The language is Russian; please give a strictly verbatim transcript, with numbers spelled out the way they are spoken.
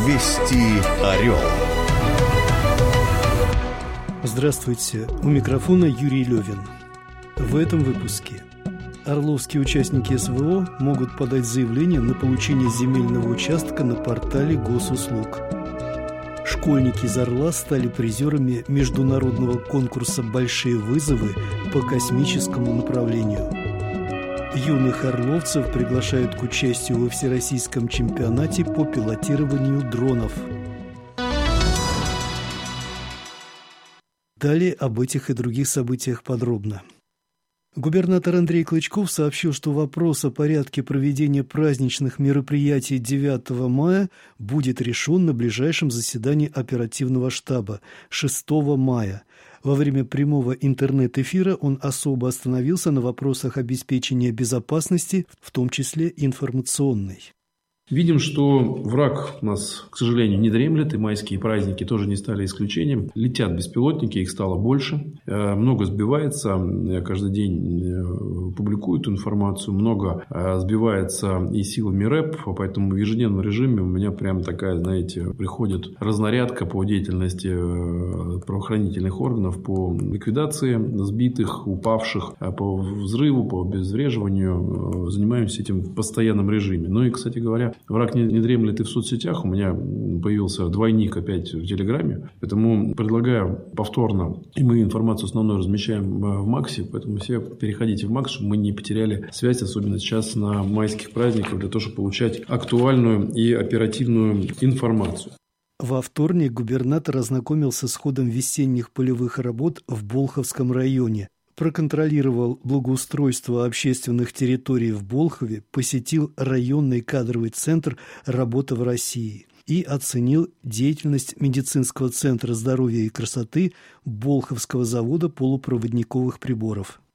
Вести Орел. Здравствуйте, у микрофона Юрий Левин. В этом выпуске. Орловские участники эс вэ о могут подать заявление на получение земельного участка на портале госуслуг. Школьники из Орла стали призерами международного конкурса «Большие вызовы» по космическому направлению. Юных орловцев приглашают к участию во всероссийском чемпионате по пилотированию дронов. Далее об этих и других событиях подробно. Губернатор Андрей Клычков сообщил, что вопрос о порядке проведения праздничных мероприятий девятого мая будет решен на ближайшем заседании оперативного штаба шестого мая. Во время прямого интернет-эфира он особо остановился на вопросах обеспечения безопасности, в том числе информационной. Видим, что враг у нас, к сожалению, не дремлет, и майские праздники тоже не стали исключением. Летят беспилотники, их стало больше, много сбивается, я каждый день публикую эту информацию, много сбивается и силами рэп, поэтому в ежедневном режиме у меня прям такая, знаете, приходит разнарядка по деятельности правоохранительных органов, по ликвидации сбитых, упавших, по взрыву, по обезвреживанию. Занимаемся этим в постоянном режиме. Ну и, кстати говоря, враг не, не дремлет и в соцсетях. У меня появился двойник опять в Телеграме. Поэтому предлагаю повторно. И мы информацию основную размещаем в Максе. Поэтому все переходите в Макс, чтобы мы не потеряли связь. Особенно сейчас на майских праздниках. Для того, чтобы получать актуальную и оперативную информацию. Во вторник губернатор ознакомился с ходом весенних полевых работ в Болховском районе. Проконтролировал благоустройство общественных территорий в Болхове, посетил районный кадровый центр «Работа в России» и оценил деятельность медицинского центра здоровья и красоты Болховского завода полупроводниковых приборов.